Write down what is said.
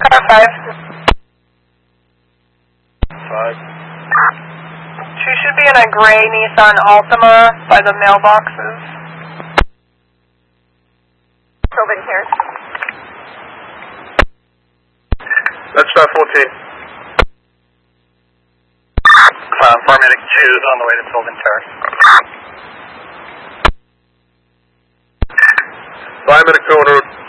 Car 5. 5. She should be in a gray Nissan Altima by the mailboxes. Sylvan Terrace. That's star 14. Paramedic 2 is on the way to Sylvan Terrace. Paramedic 2 on route.